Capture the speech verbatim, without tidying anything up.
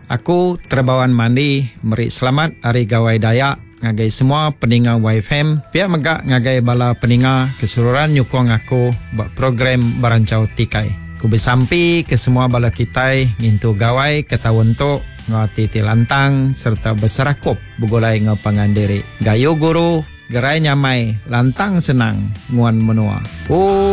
Aku terbawan mandi, meri selamat hari gawai Dayak ngagai semua peninga Y F M. Pihak megak ngagai bala peninga keseluruhan nyukong aku buat program Barancau Tikai. Ku bersampi ke semua bala kitai ngintu gawai ketawontok ngati tilantang serta berserakup bugolai ngapangan diri. Gayo guru, gerai nyamai, lantang senang, nguan menua. Oh.